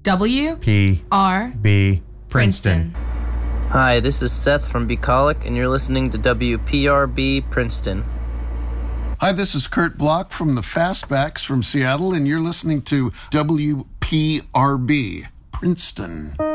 W P R B Princeton. Hi, this is Seth from Bucolic, and you're listening to WPRB Princeton. Hi, this is Kurt Block from the Fastbacks from Seattle, and you're listening to WPRB Princeton.